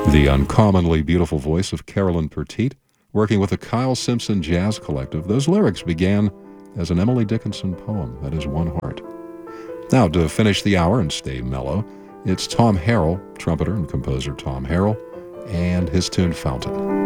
The uncommonly beautiful voice of Carolyn Pertete, working with the Kyle Simpson Jazz Collective. Those lyrics began as an Emily Dickinson poem, that is One Heart. Now, to finish the hour and stay mellow, it's Tom Harrell, trumpeter and composer Tom Harrell, and his tune Fountain.